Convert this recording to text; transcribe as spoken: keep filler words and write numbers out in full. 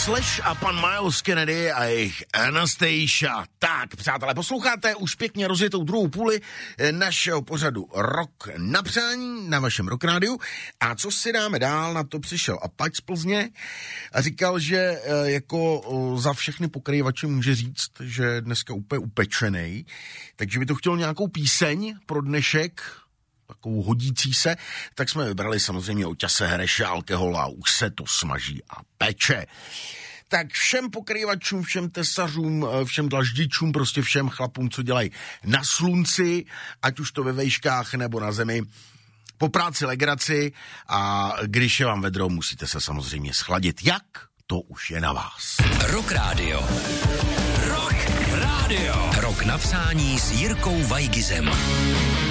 Slash a pan Miles Kennedy a jejich Anastasia. Tak, přátelé, posloucháte už pěkně rozjetou druhou půli našeho pořadu Rock na přání na vašem Rock Rádiu. A co si dáme dál, na to přišel Apač z Plzně a říkal, že jako za všechny pokrývače může říct, že je dneska úplně upečenej, takže by to chtěl nějakou píseň pro dnešek, takovou hodící se, tak jsme vybrali samozřejmě Oťase Hereše, Alkohola, už se to smaží a peče. Tak všem pokrývačům, všem tesařům, všem dlaždičům, prostě všem chlapům, co dělají na slunci, ať už to ve vejškách nebo na zemi, po práci legraci, a když je vám vedro, musíte se samozřejmě schladit. Jak? To už je na vás. Rock Radio. Rock Radio. Rock na přání s Jirkou Vajgizem.